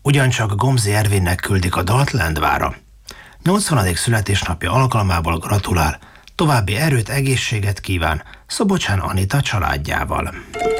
Ugyancsak Gomzi Ervinnek küldik a dalt Lendvára. 80. születésnapja alkalmából gratulál, további erőt, egészséget kíván Szobocsán Anita családjával.